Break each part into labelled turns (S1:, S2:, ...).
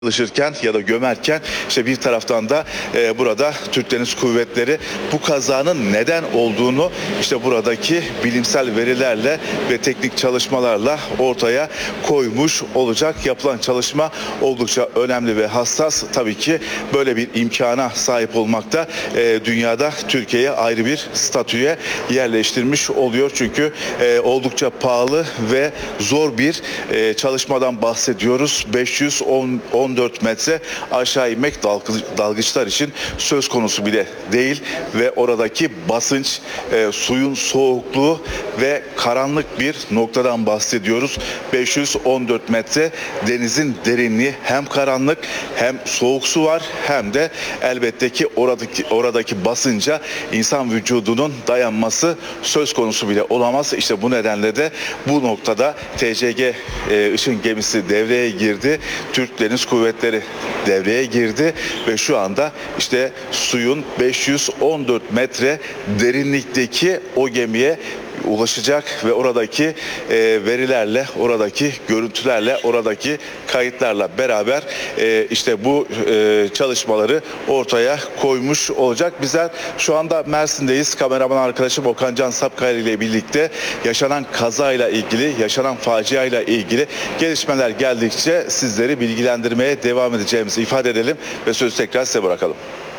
S1: çalışırken ya da gömerken işte bir taraftan da burada Türk Deniz Kuvvetleri bu kazanın neden olduğunu işte buradaki bilimsel verilerle ve teknik çalışmalarla ortaya koymuş olacak. Yapılan çalışma oldukça önemli ve hassas. Tabii ki böyle bir imkana sahip olmakta dünyada Türkiye'ye ayrı bir statüye yerleştirmiş oluyor. Çünkü oldukça pahalı ve zor bir çalışmadan bahsediyoruz. 514 metre aşağı inmek dalgıçlar için söz konusu bile değil ve oradaki basınç, suyun soğukluğu ve karanlık bir noktadan bahsediyoruz. 514 metre denizin derinliği, hem karanlık hem soğuk su var, hem de elbette ki oradaki basınca insan vücudunun dayanması söz konusu bile olamaz. İşte bu nedenle de bu noktada TCG Işın gemisi devreye girdi. Türk Deniz Kuvvetleri devreye girdi ve şu anda işte suyun 514 metre derinlikteki o gemiye ulaşacak ve oradaki verilerle, oradaki görüntülerle, oradaki kayıtlarla beraber işte bu çalışmaları ortaya koymuş olacak. Bizler şu anda Mersin'deyiz. Kameraman arkadaşım Okan Can Sapkaya ile birlikte yaşanan kazayla ilgili, yaşanan faciayla ilgili gelişmeler geldikçe sizleri bilgilendirmeye devam edeceğimizi ifade edelim ve sözü tekrar size bırakalım.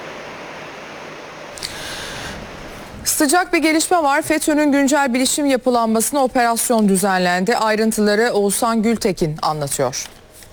S2: Sıcak bir gelişme var. FETÖ'nün güncel bilişim yapılanmasına operasyon düzenlendi. Ayrıntıları Oğuzhan Gültekin anlatıyor.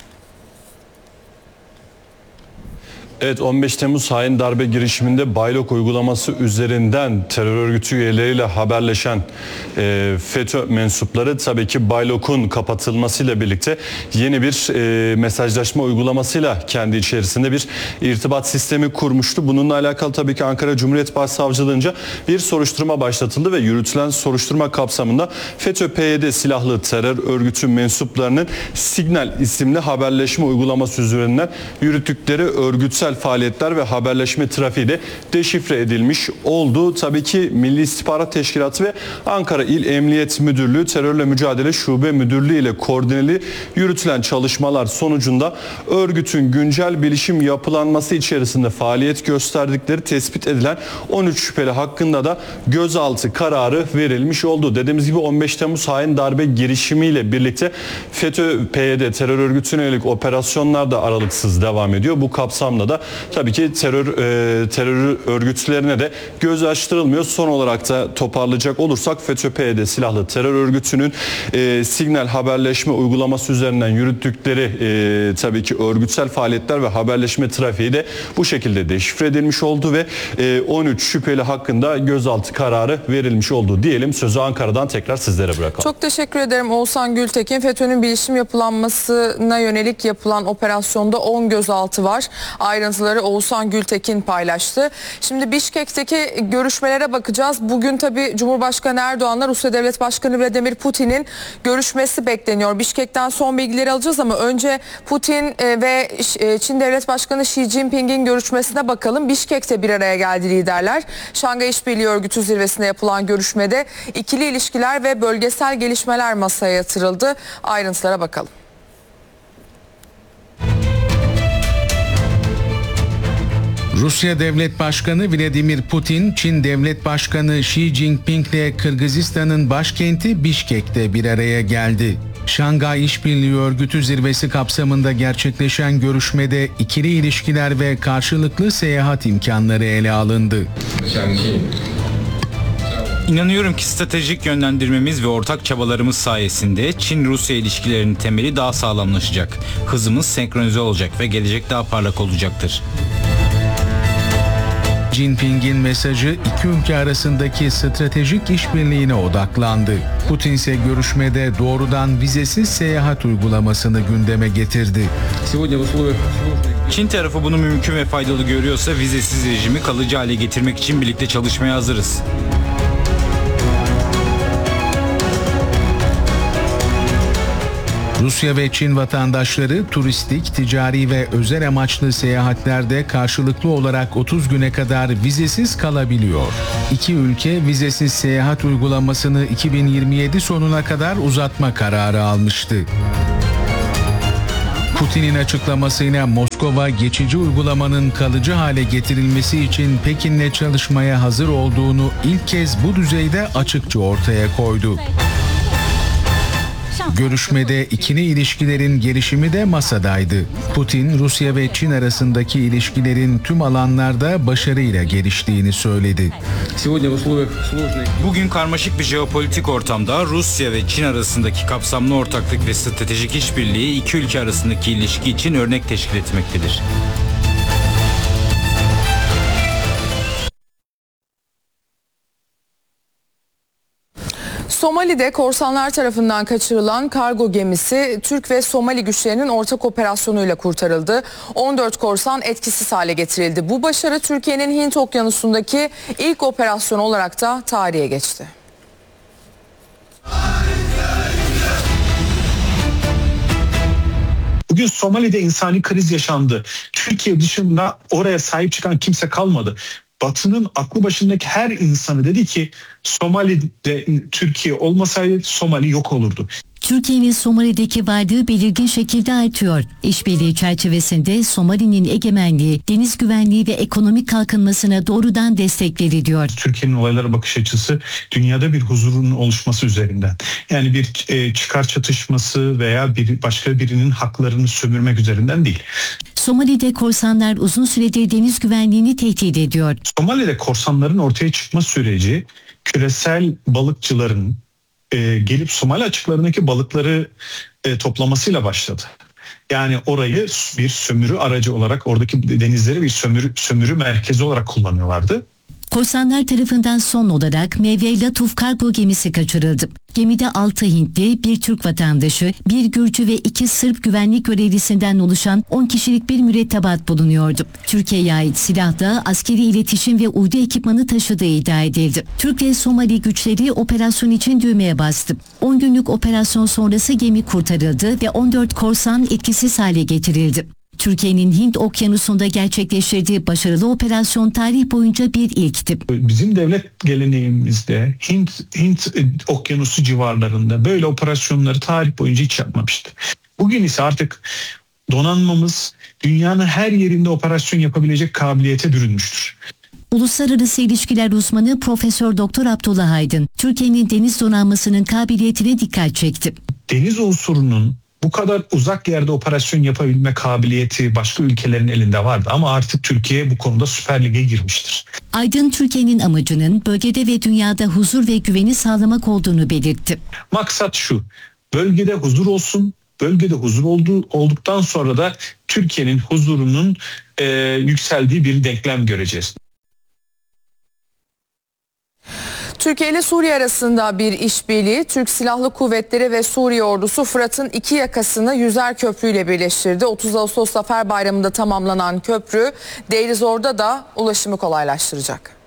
S3: Evet, 15 Temmuz hain darbe girişiminde Baylok uygulaması üzerinden terör örgütü üyeleriyle haberleşen FETÖ mensupları tabii ki Baylok'un kapatılmasıyla birlikte yeni bir mesajlaşma uygulamasıyla kendi içerisinde bir irtibat sistemi kurmuştu. Bununla alakalı tabii ki Ankara Cumhuriyet Başsavcılığınca bir soruşturma başlatıldı ve yürütülen soruşturma kapsamında FETÖ-PYD silahlı terör örgütü mensuplarının Signal isimli haberleşme uygulaması üzerinden yürüttükleri örgütsel faaliyetler ve haberleşme trafiği de deşifre edilmiş oldu. Tabii ki Milli İstihbarat Teşkilatı ve Ankara İl Emniyet Müdürlüğü Terörle Mücadele Şube Müdürlüğü ile koordineli yürütülen çalışmalar sonucunda örgütün güncel bilişim yapılanması içerisinde faaliyet gösterdikleri tespit edilen 13 şüpheli hakkında da gözaltı kararı verilmiş oldu. Dediğimiz gibi 15 Temmuz hain darbe girişimiyle birlikte FETÖ-PYD terör örgütüne yönelik operasyonlar da aralıksız devam ediyor. Bu kapsamda da tabii ki terör örgütlerine de göz açtırılmıyor. Son olarak da toparlayacak olursak FETÖ-PYD silahlı terör örgütünün Signal haberleşme uygulaması üzerinden yürüttükleri tabii ki örgütsel faaliyetler ve haberleşme trafiği de bu şekilde deşifre edilmiş oldu ve 13 şüpheli hakkında gözaltı kararı verilmiş oldu diyelim. Sözü Ankara'dan tekrar sizlere bırakalım.
S2: Çok teşekkür ederim Oğuzhan Gültekin. FETÖ'nün bilişim yapılanmasına yönelik yapılan operasyonda 10 gözaltı var. Ayrıntıları Oğuzhan Gültekin paylaştı. Şimdi Bişkek'teki görüşmelere bakacağız. Bugün tabii Cumhurbaşkanı Erdoğan'la Rusya Devlet Başkanı Vladimir Putin'in görüşmesi bekleniyor. Bişkek'ten son bilgileri alacağız ama önce Putin ve Çin Devlet Başkanı Xi Jinping'in görüşmesine bakalım. Bişkek'te bir araya geldi liderler. Şangay İşbirliği Örgütü zirvesinde yapılan görüşmede ikili ilişkiler ve bölgesel gelişmeler masaya yatırıldı. Ayrıntılara bakalım.
S4: Rusya Devlet Başkanı Vladimir Putin, Çin Devlet Başkanı Xi Jinping ile Kırgızistan'ın başkenti Bişkek'te bir araya geldi. Şangay İşbirliği Örgütü zirvesi kapsamında gerçekleşen görüşmede ikili ilişkiler ve karşılıklı seyahat imkanları ele alındı.
S5: İnanıyorum ki stratejik yönlendirmemiz ve ortak çabalarımız sayesinde Çin-Rusya ilişkilerinin temeli daha sağlamlaşacak. Hızımız senkronize olacak ve gelecek daha parlak olacaktır.
S4: Jinping'in mesajı iki ülke arasındaki stratejik işbirliğine odaklandı. Putin ise görüşmede doğrudan vizesiz seyahat uygulamasını gündeme getirdi.
S5: Çin tarafı bunu mümkün ve faydalı görüyorsa vizesiz rejimi kalıcı hale getirmek için birlikte çalışmaya hazırız.
S4: Rusya ve Çin vatandaşları turistik, ticari ve özel amaçlı seyahatlerde karşılıklı olarak 30 güne kadar vizesiz kalabiliyor. İki ülke vizesiz seyahat uygulamasını 2027 sonuna kadar uzatma kararı almıştı. Putin'in açıklamasıyla Moskova geçici uygulamanın kalıcı hale getirilmesi için Pekin'le çalışmaya hazır olduğunu ilk kez bu düzeyde açıkça ortaya koydu. Görüşmede ikili ilişkilerin gelişimi de masadaydı. Putin, Rusya ve Çin arasındaki ilişkilerin tüm alanlarda başarıyla geliştiğini söyledi.
S5: Bugün karmaşık bir jeopolitik ortamda Rusya ve Çin arasındaki kapsamlı ortaklık ve stratejik işbirliği iki ülke arasındaki ilişki için örnek teşkil etmektedir.
S2: Somali'de korsanlar tarafından kaçırılan kargo gemisi Türk ve Somali güçlerinin ortak operasyonuyla kurtarıldı. 14 korsan etkisiz hale getirildi. Bu başarı Türkiye'nin Hint Okyanusu'ndaki ilk operasyon olarak da tarihe geçti.
S6: Bugün Somali'de insani kriz yaşandı. Türkiye dışında oraya sahip çıkan kimse kalmadı. Batı'nın aklı başındaki her insanı dedi ki Somali'de Türkiye olmasaydı Somali yok olurdu.
S7: Türkiye'nin Somali'deki varlığı belirgin şekilde artıyor. İşbirliği çerçevesinde Somali'nin egemenliği, deniz güvenliği ve ekonomik kalkınmasına doğrudan destek veriliyor.
S6: Türkiye'nin olaylara bakış açısı dünyada bir huzurun oluşması üzerinden. Yani bir çıkar çatışması veya başka birinin haklarını sömürmek üzerinden değil.
S7: Somali'de korsanlar uzun süredir deniz güvenliğini tehdit ediyor.
S6: Somali'de korsanların ortaya çıkma süreci küresel balıkçıların gelip Somali açıklarındaki balıkları toplamasıyla başladı. Yani orayı bir sömürü aracı olarak, oradaki denizleri bir sömürü merkezi olarak kullanıyorlardı.
S7: Korsanlar tarafından son olarak MV Latuf kargo gemisi kaçırıldı. Gemide 6 Hintli, 1 Türk vatandaşı, 1 Gürcü ve 2 Sırp güvenlik görevlisinden oluşan 10 kişilik bir mürettebat bulunuyordu. Türkiye'ye ait silahla askeri iletişim ve uydu ekipmanı taşıdığı iddia edildi. Türk ve Somali güçleri operasyon için düğmeye bastı. 10 günlük operasyon sonrası gemi kurtarıldı ve 14 korsan etkisiz hale getirildi. Türkiye'nin Hint Okyanusu'nda gerçekleştirdiği başarılı operasyon tarih boyunca bir ilkti.
S6: Bizim devlet geleneğimizde Hint Okyanusu civarlarında böyle operasyonları tarih boyunca hiç yapmamıştı. Bugün ise artık donanmamız dünyanın her yerinde operasyon yapabilecek kabiliyete bürünmüştür.
S7: Uluslararası İlişkiler uzmanı Profesör Doktor Abdullah Aydın, Türkiye'nin deniz donanmasının kabiliyetine dikkat çekti.
S6: Deniz unsurunun bu kadar uzak yerde operasyon yapabilme kabiliyeti başka ülkelerin elinde vardı ama artık Türkiye bu konuda Süper Lig'e girmiştir.
S7: Aydın, Türkiye'nin amacının bölgede ve dünyada huzur ve güveni sağlamak olduğunu belirtti.
S6: Maksat şu, bölgede huzur olsun, bölgede huzur olduktan sonra da Türkiye'nin huzurunun yükseldiği bir denklem göreceğiz.
S2: Türkiye ile Suriye arasında bir işbirliği, Türk Silahlı Kuvvetleri ve Suriye ordusu Fırat'ın iki yakasını Yüzer Köprü ile birleştirdi. 30 Ağustos Zafer Bayramı'nda tamamlanan köprü Deir ez-Zor'da da ulaşımı kolaylaştıracak.